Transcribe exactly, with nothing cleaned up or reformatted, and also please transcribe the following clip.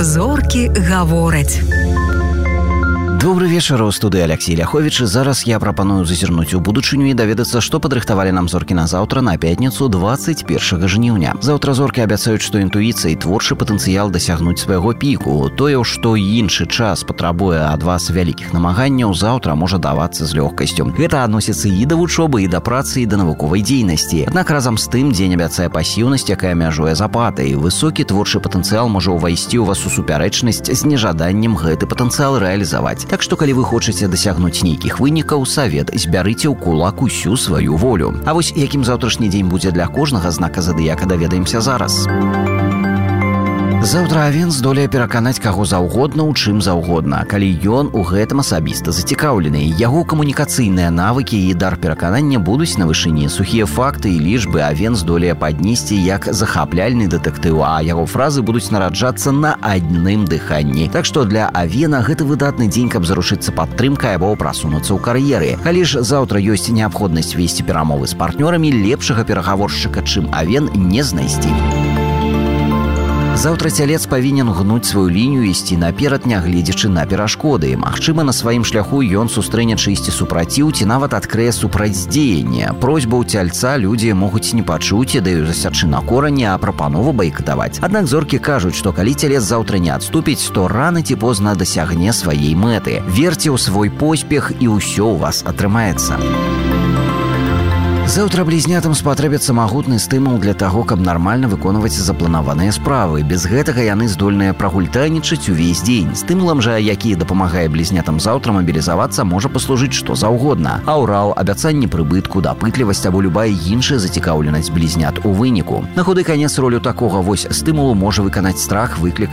Зоркі гавораць. Добрый вечер, у студии Алексей Ляхович. Зараз я прапаную зазірнуць у будучыню і даведацца, што падрыхтавалі нам зоркі на заўтра, на пятніцу двадцать первого жніўня. Заўтра зоркі абяцаюць, што інтуіцыя і творчы патэнцыял дасягнуць свайго піку. Тое, што іншы час патрабуе ад вас вялікіх намаганняў, заўтра можа давацца з лёгкасцю. Гэта адносіцца і да вучобы, і да працы, і да навуковай дзейнасці. Аднак разам з тым дзень абяцае пасіўнасць, якая мяжуе з апатай. Высокі творчы патэнцыял можа ўвайсці ў вас у супярэчнасць з нежаданнем гэты патэнцыял рэалізаваць. Так што, калі вы хочаце дасягнуць нейкіх вынікаў, савет збярыце ў кулак усю сваю волю. А вось якім заўтрашні дзень будзе для кожнага знака задыяка, даведаемся зараз. Заўтра авен здолее пераканаць каго заўгодна ў чым заўгодна, калі ён у гэтым асабіста зацікаўлены. Яго камунікацыйныя навыкі і дар пераканання будуць на вышыні. Сухія факты і лічбы авен здолее паднесці як захапляльны дэтэктыў, а яго фразы будуць нараджацца на адным дыханні. Так што для авена гэта выдатны дзень, каб зарушыцца падтрымкай або прасунуцца ў кар'еры. Калі ж заўтра ёсць неабходнасць весці перамовы з партнёрамі, лепшага перагаворшчыка, чым авен, не знайсці. Заўтра цялец павінен гнуць сваю лінію і ісці наперад, нягледзячы на перашкоды. Магчыма, на сваім шляху ён сустрэне чыйсьці супраціў ці нават адкрые супрацьдзеянне. Просьбу ў цяльца людзі могуць не пачуць, ідэю засячы на корані, а прапанову байкатаваць. Аднак зоркі кажуць, што калі цялец заўтра не адступіць, то рана ці позна дасягне сваей мэты. Верце ў свой поспех, і ўсё ў вас атрымаецца. Заўтра блізнятам спатрэбіцца магутны стымул для таго, каб нармальна выконваць запланаваныя справы. Без гэтага яны здольныя прагультайнічаць увесь дзень. Стымулам жа, які дапамагае блізнятам заўтра мабілізавацца, можа паслужыць што заўгодна. Аўрал, абяцанне прыбытку, дапытлівасць або любая іншая зацікаўленасць блізнят у выніку. На худы канец ролю такога вось стымулу можа выканаць страх, выклікаць